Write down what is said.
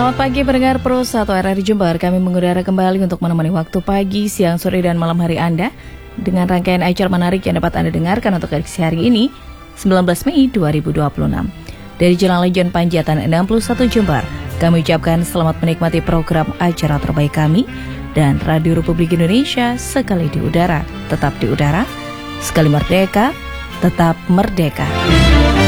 Selamat pagi pendengar Pro 1 RRI Jember. Kami mengudara kembali untuk menemani waktu pagi, siang, sore, dan malam hari Anda dengan rangkaian acara menarik yang dapat Anda dengarkan untuk edisi hari ini, 19 Mei 2026. Dari Jalan Legion Panjatan 61 Jember, kami ucapkan selamat menikmati program acara terbaik kami dan Radio Republik Indonesia sekali di udara, tetap di udara, sekali merdeka, tetap merdeka.